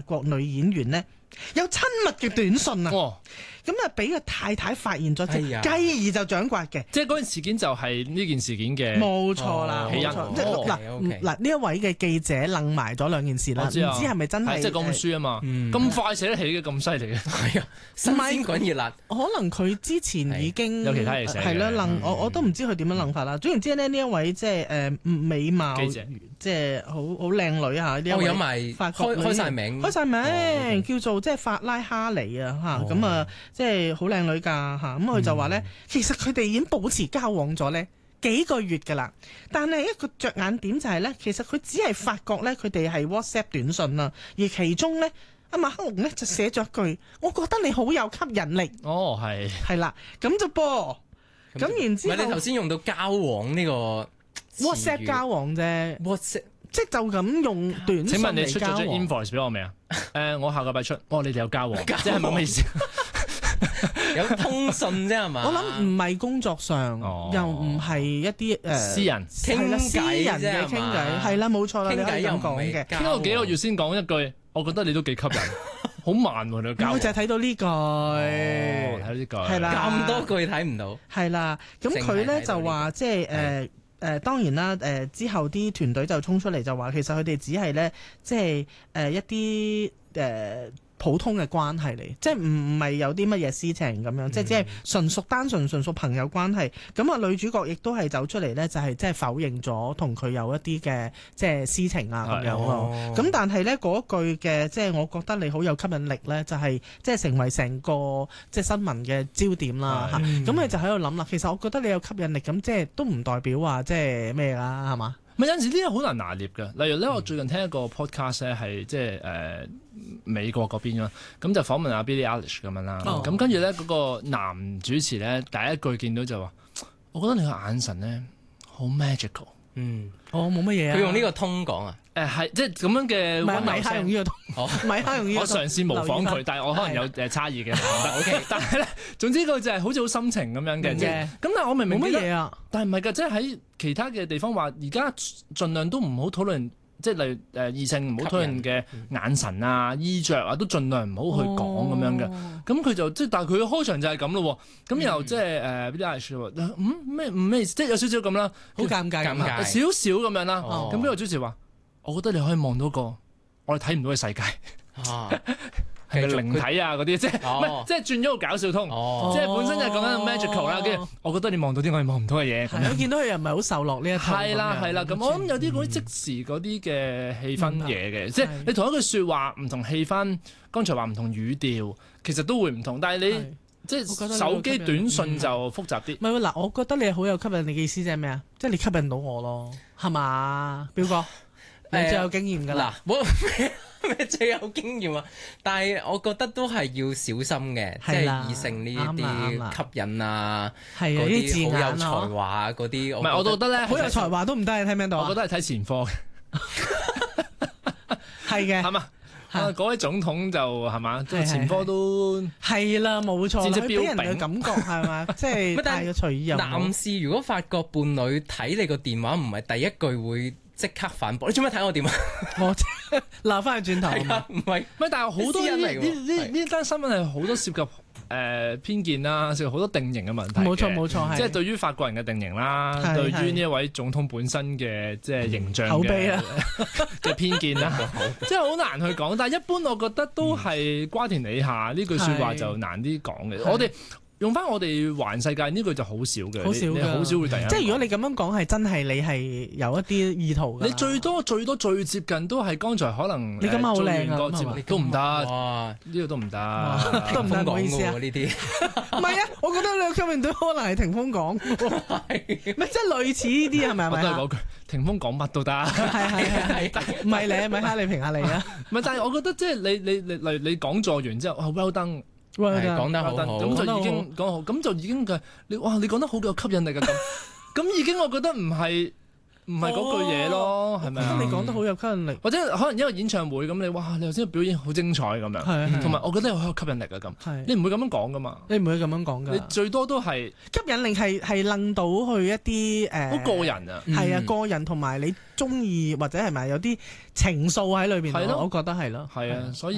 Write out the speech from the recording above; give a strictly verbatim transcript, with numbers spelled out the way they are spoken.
國女演員呢有親密嘅短信啊！ 哦咁啊，俾個太太發現咗， 哎呀繼而就掌摑嘅。 即係嗰件事件就係呢件事件嘅。 冇錯啦， 哦冇起因錯。即係哦嗱 OK，OK 嗱呢一位嘅記者楞埋咗兩件事啦，唔知我知啊係咪真係係即係講本書啊嘛， 嗯咁快寫得起嘅，咁犀利嘅。 係啊，新鮮滾熱辣。 可能佢之前已經有其他嘢寫嘅係啦，楞嗯我我都唔知佢點樣楞法啦。總言之咧，呢一位即係誒美貌記者即係好好靚女嚇，呢一哦， 位有埋開法國女開晒名， 開晒名， 哦，OK 叫做即係法拉哈尼啊嚇， 哦咁啊即係好靚女㗎嚇，咁佢就話咧，其實佢哋已經保持交往咗咧幾個月㗎啦，但係一個着眼點就係咧，其實佢只係發覺咧佢哋係 WhatsApp 短信啦，而其中咧阿馬克龍咧就寫咗一句，我覺得你好有吸引力， 哦，係。 係啦，咁就噃， 咁就咁然之唔係你頭後先用到交往呢個 WhatsApp 交往啫， WhatsApp 即係就咁用短信請問你嚟出咗張交往。 invoice 俾我未啊？誒，我下個禮拜出。哦，你哋有交往，即係冇咩意思。 有通訊啫係嘛？ 我諗唔係工作上， 哦又唔係一啲誒私人係啦，私傾偈人嘅啫傾偈， 係嘛係啦，冇錯啦，你傾偈又唔可以咁講係嘅。 交傾咗幾個月先講一句，我覺得你都幾吸引，好慢喎你個交往。 我就係睇到呢句， 哦睇到呢個係啦咁多句睇唔到。 係啦。咁佢淨係睇到呢咧就話個即係誒誒，當然啦，誒之後啲團隊就衝出嚟就話，其實佢哋只係咧即係誒一啲誒。普通嘅關係嚟，即係唔唔係有啲乜嘢私情咁樣，即係只係純屬單純純屬朋友關係。咁啊，女主角亦都係走出嚟咧，就係即係否認咗同佢有一啲嘅即係私情啊咁樣咯。 哦咁但係咧嗰句嘅即係我覺得你好有吸引力咧，就係即係成為成個即係新聞嘅焦點啦嚇。 係咁你就喺度諗啦，其實我覺得你有吸引力，咁即係都唔代表話即係咩啦，係嘛？ 咪有陣時呢啲好難拿捏嘅，例如咧，我最近聽一個 podcast 咧，係即係誒美國嗰邊啦，咁就訪問阿 Billie Eilish 咁樣啦， 哦咁跟住咧嗰個男主持咧第一句見到就話：我覺得你個眼神咧好 magical。 嗯， 哦，冇乜嘢啊。 佢用呢個通講啊。 誒係即係咁樣嘅唔係米溫柔聲哈用呢個通， 哦米哈用呢個通。 我嘗試模仿佢，但係我可能有係誒差異嘅。O K，但係咧，總之佢就係好似好心情咁樣嘅， 明嘅即係咁。但係我明明冇記得乜嘢啊。 但係唔係㗎，即係喺其他嘅地方話，而家盡量都唔好討論，即係例如誒異性唔好討論嘅眼神啊、衣着啊，都盡量唔好去講咁樣嘅。 哦咁佢就即係，但係佢嘅開場就係咁咯喎。咁又即係誒 Billie Eilish 話嗯咩唔咩意思，即係有少少咁啦， 好尷尬咁啊尷尬少少咁樣啦。 哦咁呢個主持話：我覺得你可以望到個我哋睇唔到嘅世界。 啊， 係咪繼續靈體啊嗰啲，即係唔哦係即係轉咗個搞笑通， 哦即係本身就係講緊 magical 啦。跟住我覺得你望到啲我哋望唔到嘅嘢咁樣。 係我見到佢又唔係好受落呢一套咁樣。 係啦係啦，咁我諗有啲嗰啲即時嗰啲嘅氣氛嘢嘅，即係你同一句説話唔同氣氛，剛才話唔同語調，其實都會唔同。但係你係即我覺得你係手機好吸引短信就複雜啲。 唔係喎，嗱，我覺得你好有吸引力嘅意思即係咩啊？即係你吸引到我咯，係嘛，表哥？你最有經驗㗎啦。 嗱，冇咩最有經驗啊！但係我覺得都係要小心嘅，即係係啦異性呢啱啦啱啦啲吸引啊， 係啊， 嗰呢啲字啲好有眼才咯， 華啊嗰啲， 唔係我都覺得咧， 好有才華都唔得，你聽唔聽到啊我覺？得係睇前科嘅， 係嘅係。嘛？ 係啊嗰位總統就係嘛，即係係係前科都係啦，冇錯啦， 戰績佢俾人彪炳嘅感覺係嘛，即係乜但太過隨意又唔好男士如果發覺伴侶睇你個電話唔係第一句會即刻反駁，你做咩睇我電話？ 我鬧翻去轉頭啊嘛係啊，唔係唔係，但係好多呢私隱嚟喎呢呢呢單新聞係好多涉及誒偏見啦，涉及好多定型嘅問題嘅。 冇錯冇錯係即係對於法國人嘅定型啦， 係對於係呢一位總統本身嘅即係形象口碑嘅啦嘅偏見啦，即係好難去講。但係一般我覺得都係瓜田李下呢句説話就難啲講嘅。 係我哋用翻我哋環世界呢句就好少嘅， 好少㗎你你好少會突然間即係如果講你咁樣講係真係你係有一啲意圖㗎啦你最多最多最接近都係剛才可能你今晚好誒做靚啊完個節目咁係嘛都唔得， 哇， 呢個都唔得。 哇都唔得風唔好意思啊講㗎喎呢啲， 唔係啊，我覺得你有吸引到可能係霆鋒講嘅喎，唔係即係類似呢啲係咪係咪啊？ 我都係嗰句，霆鋒講乜都得。 係係係係，唔係你，咪蝦你評下你啊！ 唔係，但係我覺得即係你你你例如你講座完之後，哇 well done， 喂係講得好 well 好 done，咁就已講得好經講好，咁就已經嘅你哇你講得好有吸引力嘅咁，咁已經我覺得唔係唔係嗰句嘢咯，係咪啊我覺得？你講得好有吸引力， 或者可能一個演唱會咁，你哇你頭先個表演好精彩咁樣， 係係同埋我覺得好有吸引力嘅咁， 係你唔會咁樣講噶嘛？ 你唔會咁樣講你㗎。 最多都係吸引力係係楞到去一啲誒， 好個人啊。 係啊嗯個人同埋你中意或者係咪有啲情愫喺裏邊咯？ 係咯我覺得係咯。 係啊，所以。